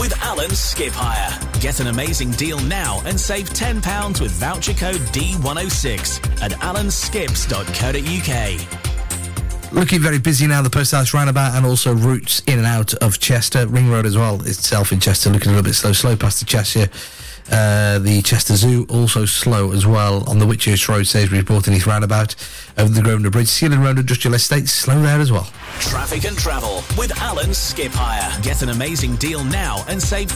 with Alan Skip Hire. Get an amazing deal now and save £10 with voucher code D106 at alanskips.co.uk. Looking very busy now, the Post House roundabout, and also routes in and out of Chester. Ring Road as well itself in Chester looking a little bit slow past the Cheshire. The Chester Zoo also slow as well on the Whitchurch Road, Sainsbury's Porton East roundabout, over the Grosvenor Bridge. Sealand Road Industrial Estate, slow there as well. Traffic and travel with Alan Skip Hire. Get an amazing deal now and save